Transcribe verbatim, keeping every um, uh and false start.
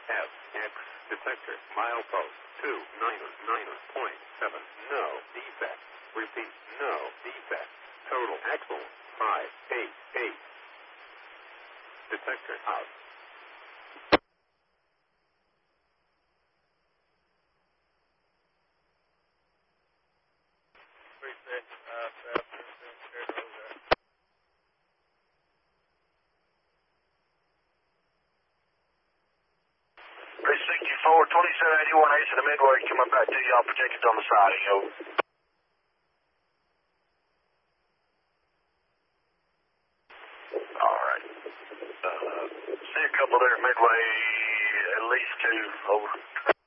F X detector milepost two nine nine point seven. No defect. Repeat, no defect. Total axle five eight eight. Detector out. three six, uh, south, Shared Road there. three sixty-four, twenty-seven eighty-one, Ace of the Midway, coming back to y'all, projected on the siding, yo. Alright. Uh, see a couple there at Midway, at least two, over.